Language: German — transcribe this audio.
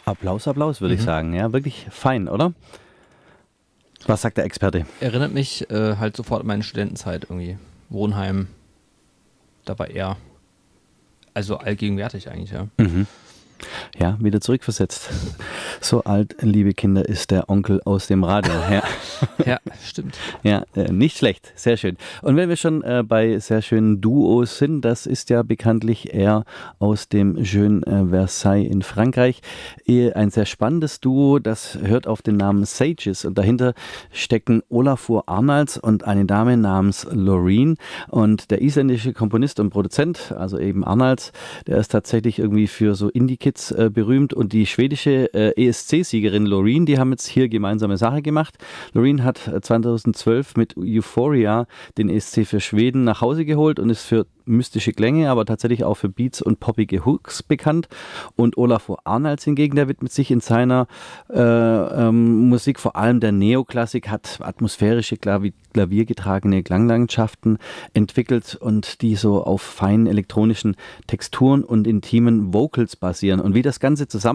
Applaus, Applaus, würde ich sagen. Ja, wirklich fein, oder? Was sagt der Experte? Erinnert mich halt sofort an meine Studentenzeit irgendwie. Wohnheim, dabei eher, also allgegenwärtig eigentlich, ja. Ja, wieder zurückversetzt. So alt, liebe Kinder, ist der Onkel aus dem Radio. Ja, Ja, stimmt. ja, nicht schlecht, sehr schön. Und wenn wir schon bei sehr schönen Duos sind, das ist ja bekanntlich eher aus dem schönen Versailles in Frankreich. Ein sehr spannendes Duo, das hört auf den Namen Sages und dahinter stecken Olafur Arnalds und eine Dame namens Loreen. Und der isländische Komponist und Produzent, also eben Arnalds, der ist tatsächlich irgendwie für so Indie-Kids berühmt, und die schwedische ESC-Siegerin Loreen, die haben jetzt hier gemeinsame Sache gemacht. Loreen hat 2012 mit Euphoria den ESC für Schweden nach Hause geholt und ist für mystische Klänge, aber tatsächlich auch für Beats und poppige Hooks bekannt. Und Olafur Arnalds hingegen, der widmet sich in seiner Musik vor allem der Neoklassik, hat atmosphärische, klaviergetragene Klanglandschaften entwickelt und die so auf feinen elektronischen Texturen und intimen Vocals basieren. Und wie das Ganze zusammen